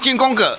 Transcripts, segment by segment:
进攻个。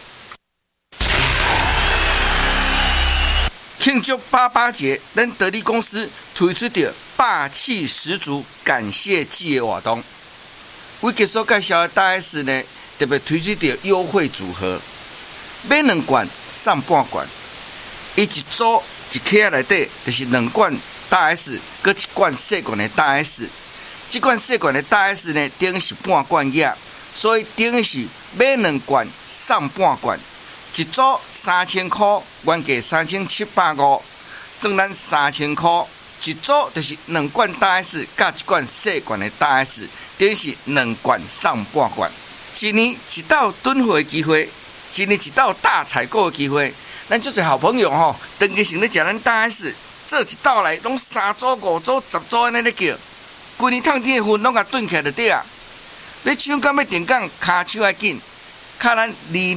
庆祝88节，咱得力公司推出着霸气十足感谢季的活动。我今所介绍的大 S 呢，特别推出着优惠组合，买2罐送半罐。伊一组一盒内底就是2罐大 S， 搁1罐细罐的大 S。这罐细罐的大 S 呢，等于是半罐液，所以等于是买2罐送半罐。一组3000块，原价3750，算咱3000块。一组就是2罐大 S 加1罐细罐的大 S， 等于是2罐送半罐。一年一道囤货的机会，一年一道大采购的机会。咱足侪好朋友吼，长期性咧食咱大 S， 做一道来拢3组、5组、10组安尼咧叫，规年趁天的份拢甲囤起来就对啊。要抢到要定岗，骹手要紧，卡咱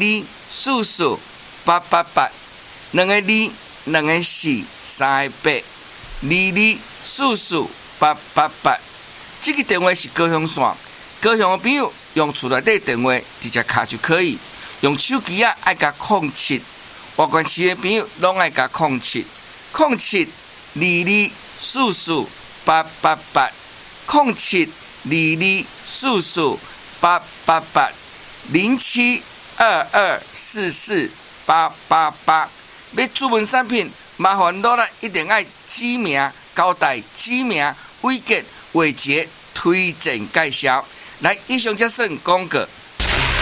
22448882个2、2个4、3个8，22448882。这个电话是高雄线，高雄的朋友用厝内底电话直接卡就可以，用手机啊爱甲07，外县市的朋友拢爱甲072244888072244888。要注文产品，麻烦落来一定要指名交代，指名、伟杰、伟杰推荐介绍。来，以上才算广告。